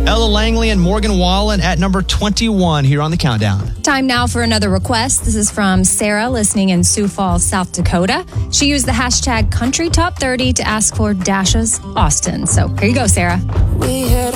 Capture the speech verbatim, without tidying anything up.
Ella Langley and Morgan Wallen at number twenty-one here on the countdown. Time now for another request. This is from Sarah, listening in Sioux Falls, South Dakota. She used the hashtag Country Top thirty to ask for Dasha's Austin. So here you go, Sarah. We had